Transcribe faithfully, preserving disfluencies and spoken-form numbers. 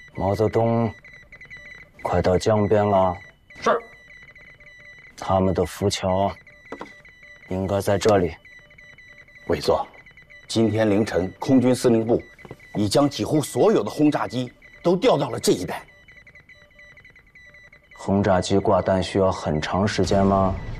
毛泽东快到江边了。 是。 他们的浮桥应该在这里。 伟座，今天凌晨，空军司令部已将几乎所有的轰炸机都调到了这一带。 轰炸机挂弹需要很长时间吗？